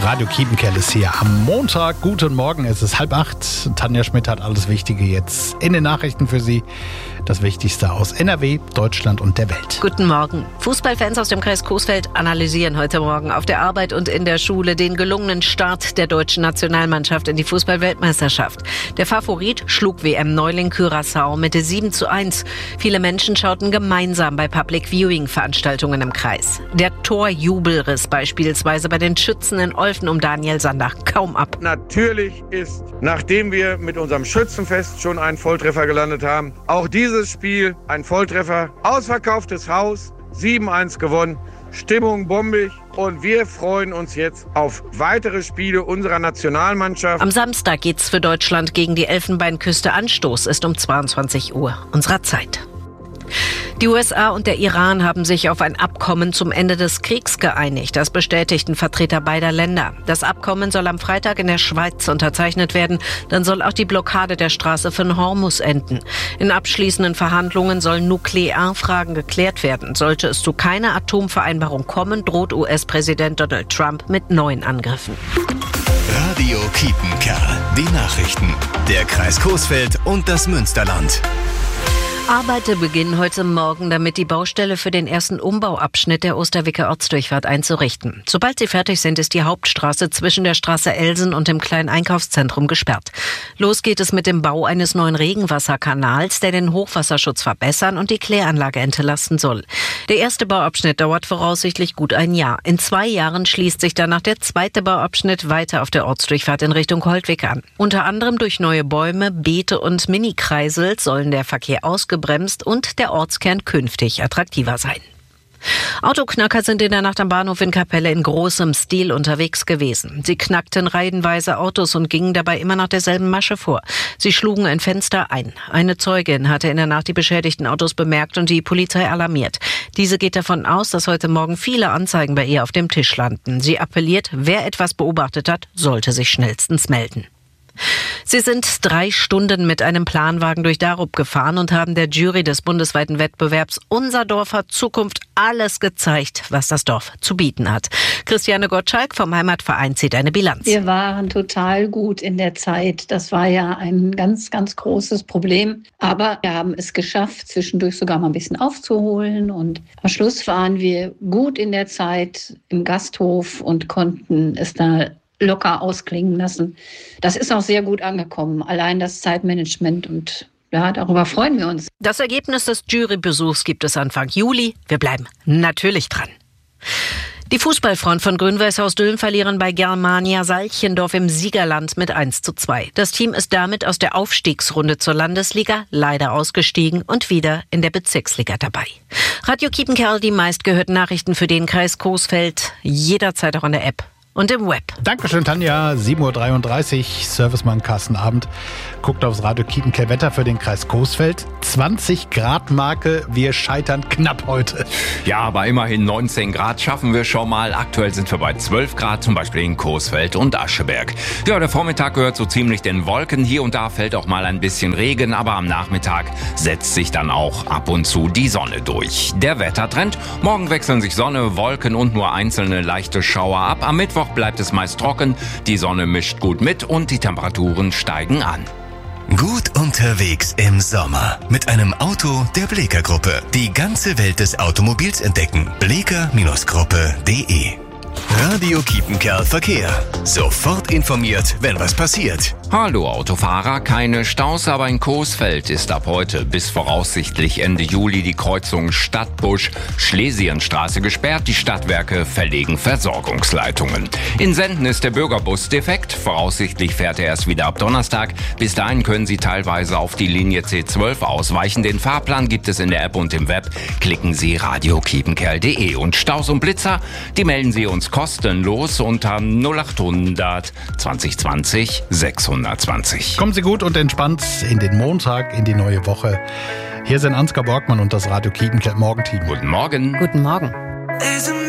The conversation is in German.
Radio Kiepenkerl ist hier am Montag. Guten Morgen, es ist 7:30. Tanja Schmidt hat alles Wichtige jetzt in den Nachrichten für Sie. Das Wichtigste aus NRW, Deutschland und der Welt. Guten Morgen. Fußballfans aus dem Kreis Coesfeld analysieren heute Morgen auf der Arbeit und in der Schule den gelungenen Start der deutschen Nationalmannschaft in die Fußball-Weltmeisterschaft. Der Favorit schlug WM-Neuling Curaçao mit 7:1. Viele Menschen schauten gemeinsam bei Public-Viewing-Veranstaltungen im Kreis. Der Torjubel riss beispielsweise bei den Schützen in Olfen um Daniel Sander kaum ab. Natürlich ist, nachdem wir mit unserem Schützenfest schon einen Volltreffer gelandet haben, auch dieses Spiel ein Volltreffer. Ausverkauftes Haus, 7:1 gewonnen, Stimmung bombig und wir freuen uns jetzt auf weitere Spiele unserer Nationalmannschaft. Am Samstag geht's für Deutschland gegen die Elfenbeinküste. Anstoß ist um 22 Uhr unserer Zeit. Die USA und der Iran haben sich auf ein Abkommen zum Ende des Kriegs geeinigt. Das bestätigten Vertreter beider Länder. Das Abkommen soll am Freitag in der Schweiz unterzeichnet werden. Dann soll auch die Blockade der Straße von Hormuz enden. In abschließenden Verhandlungen sollen Nuklearfragen geklärt werden. Sollte es zu keiner Atomvereinbarung kommen, droht US-Präsident Donald Trump mit neuen Angriffen. Radio Kiepenkerl. Die Nachrichten. Der Kreis Coesfeld und das Münsterland. Arbeiten beginnen heute Morgen, damit die Baustelle für den ersten Umbauabschnitt der Osterwicker Ortsdurchfahrt einzurichten. Sobald sie fertig sind, ist die Hauptstraße zwischen der Straße Elsen und dem kleinen Einkaufszentrum gesperrt. Los geht es mit dem Bau eines neuen Regenwasserkanals, der den Hochwasserschutz verbessern und die Kläranlage entlasten soll. Der erste Bauabschnitt dauert voraussichtlich gut ein Jahr. In 2 Jahren schließt sich danach der zweite Bauabschnitt weiter auf der Ortsdurchfahrt in Richtung Holtwig an. Unter anderem durch neue Bäume, Beete und Mini-Kreisel sollen der Verkehr ausgebremst und der Ortskern künftig attraktiver sein. Autoknacker sind in der Nacht am Bahnhof in Kapelle in großem Stil unterwegs gewesen. Sie knackten reihenweise Autos und gingen dabei immer nach derselben Masche vor. Sie schlugen ein Fenster ein. Eine Zeugin hatte in der Nacht die beschädigten Autos bemerkt und die Polizei alarmiert. Diese geht davon aus, dass heute Morgen viele Anzeigen bei ihr auf dem Tisch landen. Sie appelliert, wer etwas beobachtet hat, sollte sich schnellstens melden. Sie sind 3 Stunden mit einem Planwagen durch Darup gefahren und haben der Jury des bundesweiten Wettbewerbs Unser Dorf hat Zukunft alles gezeigt, was das Dorf zu bieten hat. Christiane Gottschalk vom Heimatverein zieht eine Bilanz. Wir waren total gut in der Zeit. Das war ja ein ganz, ganz großes Problem. Aber wir haben es geschafft, zwischendurch sogar mal ein bisschen aufzuholen. Und am Schluss waren wir gut in der Zeit im Gasthof und konnten es da locker ausklingen lassen. Das ist auch sehr gut angekommen, allein das Zeitmanagement, und ja, darüber freuen wir uns. Das Ergebnis des Jurybesuchs gibt es Anfang Juli. Wir bleiben natürlich dran. Die Fußballfront von Grün-Weiß Haus-Dülmen verlieren bei Germania Salchendorf im Siegerland mit 1:2. Das Team ist damit aus der Aufstiegsrunde zur Landesliga leider ausgestiegen und wieder in der Bezirksliga dabei. Radio Kiepenkerl, die meistgehörten Nachrichten für den Kreis Coesfeld, jederzeit auch in der App und im Web. Dankeschön, Tanja. 7:33 Uhr, Servicemann Carsten Abend guckt aufs Radio Kiepenkerl Wetter für den Kreis Coesfeld. 20 Grad Marke, wir scheitern knapp heute. Ja, aber immerhin 19 Grad schaffen wir schon mal. Aktuell sind wir bei 12 Grad, zum Beispiel in Coesfeld und Ascheberg. Ja, der Vormittag gehört so ziemlich den Wolken. Hier und da fällt auch mal ein bisschen Regen, aber am Nachmittag setzt sich dann auch ab und zu die Sonne durch. Der Wettertrend: Morgen wechseln sich Sonne, Wolken und nur einzelne leichte Schauer ab. Am Mittwoch bleibt es meist trocken, die Sonne mischt gut mit und die Temperaturen steigen an. Gut unterwegs im Sommer mit einem Auto der Bleeker Gruppe. Die ganze Welt des Automobils entdecken. bleeker-gruppe.de. Radio Kiepenkerl Verkehr. Sofort informiert, wenn was passiert. Hallo Autofahrer, keine Staus, aber in Coesfeld ist ab heute bis voraussichtlich Ende Juli die Kreuzung Stadtbusch-Schlesienstraße gesperrt. Die Stadtwerke verlegen Versorgungsleitungen. In Senden ist der Bürgerbus defekt. Voraussichtlich fährt er erst wieder ab Donnerstag. Bis dahin können Sie teilweise auf die Linie C12 ausweichen. Den Fahrplan gibt es in der App und im Web. Klicken Sie radiokiepenkerl.de. Und Staus und Blitzer, die melden Sie uns kostenlos unter 0800 2020 620. Kommen Sie gut und entspannt in den Montag, in die neue Woche. Hier sind Ansgar Borgmann und das Radio Kiepenkerl Morgenteam. Guten Morgen. Guten Morgen.